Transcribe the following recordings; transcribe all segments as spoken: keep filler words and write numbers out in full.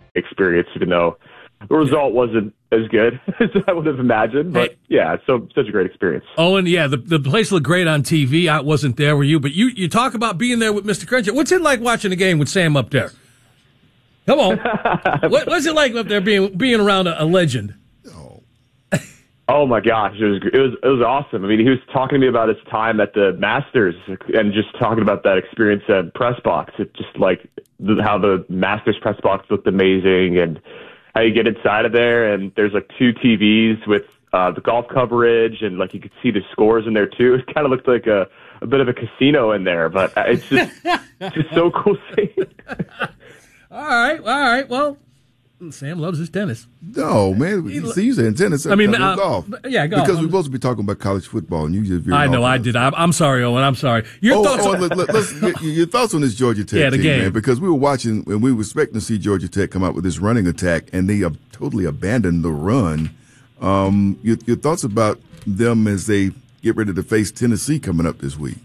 experience, even though the result wasn't as good as I would have imagined. But, yeah, so such a great experience. Owen, yeah, the, the place looked great on T V. I wasn't there, were you? But you, you talk about being there with Mister Crenshaw. What's it like watching a game with Sam up there? Come on. what, what's it like up there being being around a, a legend? Oh my gosh, it was it was it was awesome. I mean, he was talking to me about his time at the Masters and just talking about that experience at press box. It's just like the, how the Masters press box looked amazing, and how you get inside of there, and there's like two T Vs with uh, the golf coverage, and like you could see the scores in there too. It kind of looked like a, a bit of a casino in there, but it's just it's just so cool seeing. All right, all right, well. Sam loves his tennis. No, man. He, see, you saying tennis. I mean, uh, golf. Yeah, golf. Because we're supposed to be talking about college football, and you just veered I know, off I did. I, I'm sorry, Owen. I'm sorry. Your oh, thoughts? Oh, on- let, let, let's get your thoughts on this Georgia Tech yeah, the team, game. man. Because we were watching, and we were expecting to see Georgia Tech come out with this running attack, and they uh, totally abandoned the run. Um, your, your thoughts about them as they get ready to face Tennessee coming up this week?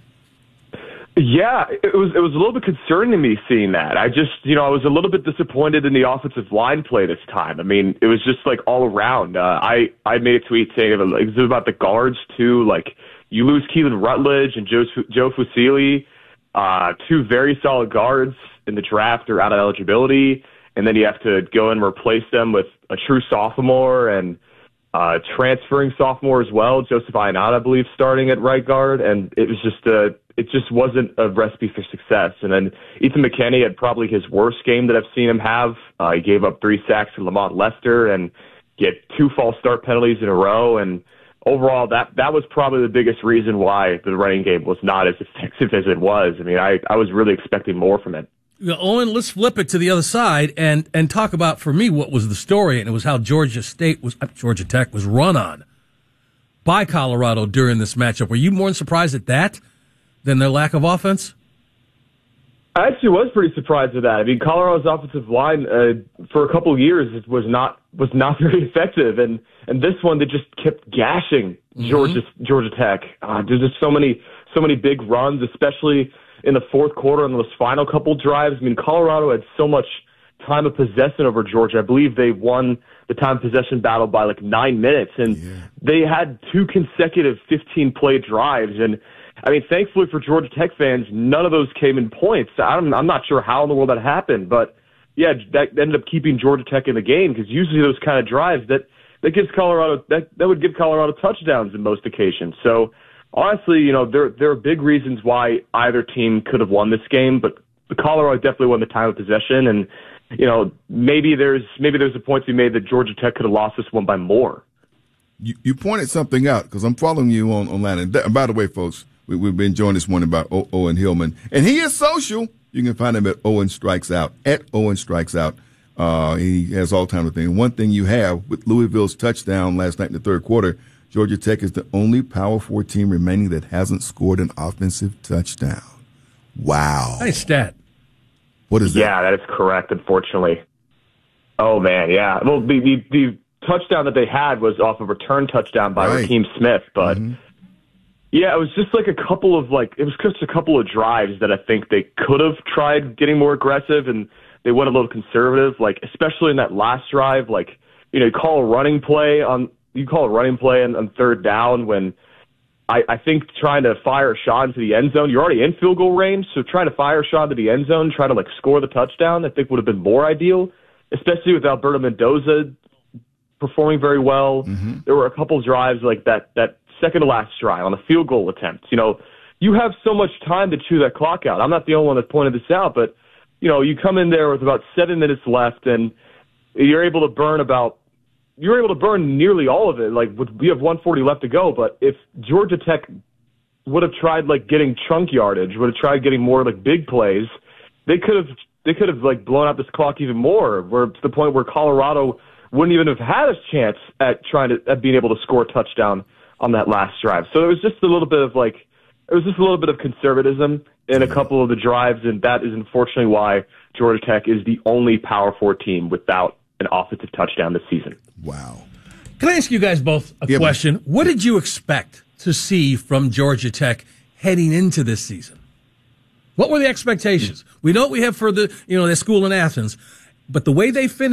Yeah, it was it was a little bit concerning to me seeing that. I just, you know, I was a little bit disappointed in the offensive line play this time. I mean, it was just like all around. Uh, I I made a tweet saying it was about the guards too. Like you lose Keelan Rutledge and Joe Joe Fusili, uh, two very solid guards in the draft are out of eligibility, and then you have to go and replace them with a true sophomore and uh, transferring sophomore as well. Joseph Ionata, I believe, starting at right guard, and it was just a. It just wasn't a recipe for success. And then Ethan McKinney had probably his worst game that I've seen him have. Uh, he gave up three sacks to Lamont Lester and get two false start penalties in a row. And overall, that that was probably the biggest reason why the running game was not as effective as it was. I mean, I, I was really expecting more from it. Yeah, Owen, let's flip it to the other side and, and talk about, for me, what was the story. And it was how Georgia State was, Georgia Tech was run on by Colorado during this matchup. Were you more surprised at that than their lack of offense? I actually was pretty surprised at that. I mean, Colorado's offensive line uh, for a couple of years was not was not very effective, and and this one they just kept gashing Georgia mm-hmm. Georgia Tech. Uh, there's just so many so many big runs, especially in the fourth quarter on those final couple drives. I mean, Colorado had so much time of possession over Georgia. I believe they won the time of possession battle by like nine minutes, and yeah. they had two consecutive fifteen-play drives. And I mean, thankfully for Georgia Tech fans, none of those came in points. I'm, I'm not sure how in the world that happened, but yeah, that ended up keeping Georgia Tech in the game, because usually those kind of drives that that gives Colorado that that would give Colorado touchdowns in most occasions. So honestly, you know, there there are big reasons why either team could have won this game, but Colorado definitely won the time of possession, and you know, maybe there's maybe there's a point to be made that Georgia Tech could have lost this one by more. You, you pointed something out, because I'm following you on online. And, th- and by the way, folks, we, we've been joined this morning by o- Owen Hillman, and he is social. You can find him at Owen Strikes Out, at Owen Strikes Out. Uh, he has all kinds of things. One thing you have with Louisville's touchdown last night in the third quarter, Georgia Tech is the only Power Four team remaining that hasn't scored an offensive touchdown. Wow. Nice stat. What is that? Yeah, that is correct, unfortunately. Oh, man, yeah. Well, the, the, the touchdown that they had was off a return touchdown by right. Raheem Smith, but mm-hmm. yeah, it was just like a couple of, like, it was just a couple of drives that I think they could have tried getting more aggressive, and they went a little conservative, like, especially in that last drive. Like, you know, you call a running play on, you call a running play on, on third down when I, I think trying to fire a shot into the end zone, you're already in field goal range, so trying to fire a shot into the end zone, try to, like, score the touchdown, I think would have been more ideal, especially with Alberto Mendoza performing very well. Mm-hmm. There were a couple of drives like that, that second to last drive on a field goal attempt. You know, you have so much time to chew that clock out. I'm not the only one that pointed this out, but, you know, you come in there with about seven minutes left, and you're able to burn about You're able to burn nearly all of it. Like, we have one forty left to go, but if Georgia Tech would have tried, like, getting chunk yardage, would have tried getting more, like, big plays, they could have, they could have, like, blown out this clock even more, where to the point where Colorado wouldn't even have had a chance at trying to, at being able to score a touchdown on that last drive. So it was just a little bit of, like, it was just a little bit of conservatism in a couple of the drives, and that is unfortunately why Georgia Tech is the only Power Four team without an offensive touchdown this season. Wow. Can I ask you guys both a yeah, question? What did you expect to see from Georgia Tech heading into this season? What were the expectations? We know what we have for the, you know, their school in Athens, but the way they finished